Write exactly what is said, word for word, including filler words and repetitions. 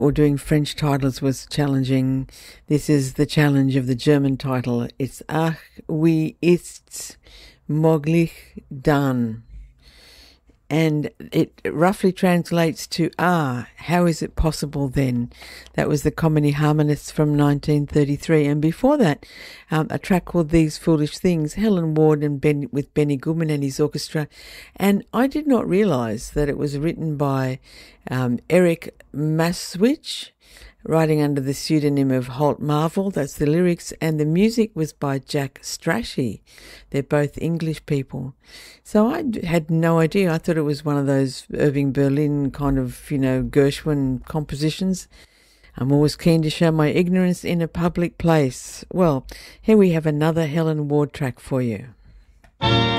or doing French titles was challenging. This is the challenge of the German title. It's Ach, wie ist's möglich dann? And it roughly translates to, ah, how is it possible then? That was the Comedy Harmonists from nineteen thirty-three. And before that, um, a track called These Foolish Things, Helen Ward and Ben, with Benny Goodman and his orchestra. And I did not realise that it was written by um, Eric Maswich, writing under the pseudonym of Holt Marvel. That's the lyrics, and the music was by Jack Strachey. They're both English people. So I had no idea. I thought it was one of those Irving Berlin kind of, you know, Gershwin compositions. I'm always keen to show my ignorance in a public place. Well, here we have another Helen Ward track for you.